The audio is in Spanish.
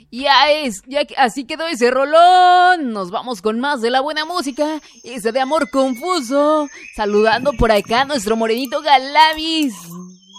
Así quedó ese rolón. Nos vamos con más de la buena música. Esa de Amor Confuso. Saludando por acá a nuestro morenito Galavis.